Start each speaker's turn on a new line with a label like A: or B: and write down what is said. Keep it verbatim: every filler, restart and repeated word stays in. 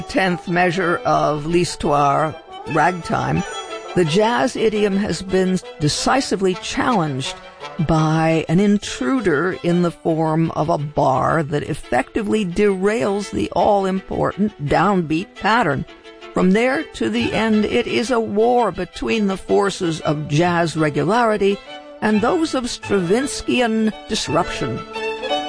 A: tenth measure of l'histoire, ragtime, the jazz idiom has been decisively challenged by an intruder in the form of a bar that effectively derails the all-important downbeat pattern. From there to the end, it is a war between the forces of jazz regularity and those of Stravinskian disruption.